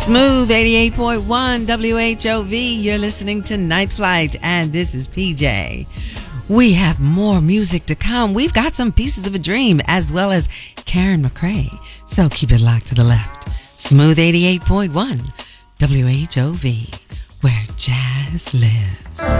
Smooth 88.1 WHOV. You're listening to Night Flight, and this is PJ. We have more music to come. We've got some Pieces of a Dream as well as Karen McRae. So keep it locked to the left. Smooth 88.1 WHOV, where jazz lives.